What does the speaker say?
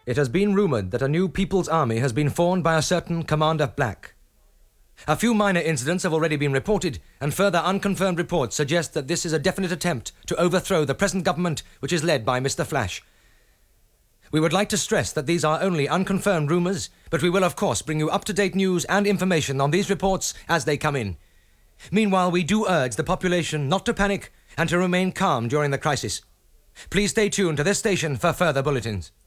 It has been rumored that a new People's Army has been formed by a certain Commander Black. A few minor incidents have already been reported, and further unconfirmed reports suggest that this is a definite attempt to overthrow the present government, which is led by Mr. Flash. We would like to stress that these are only unconfirmed rumors, but we will of course bring you up-to-date news and information on these reports as they come in. Meanwhile, we do urge the population not to panic and to remain calm during the crisis. Please stay tuned to this station for further bulletins.